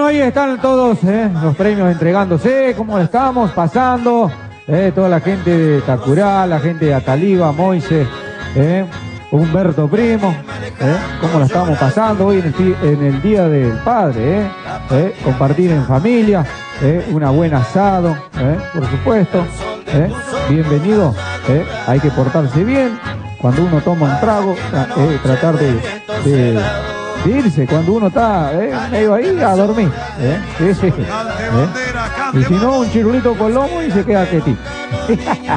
ahí están todos los premios entregándose, cómo estamos pasando, toda la gente de Tacurá, la gente de Ataliva, Moise, Humberto Primo, cómo la estamos pasando hoy en el Día del Padre, compartir en familia, un buen asado, por supuesto, bienvenido, hay que portarse bien, cuando uno toma un trago, tratar de irse, cuando uno está medio ahí a dormir, y si no un chirulito con lomo y se queda quietito.